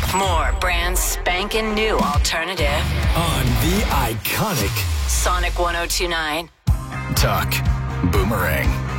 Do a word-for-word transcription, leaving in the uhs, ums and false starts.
More brand spanking new alternative. On the iconic Sonic one oh two point nine. Talk Boomerang.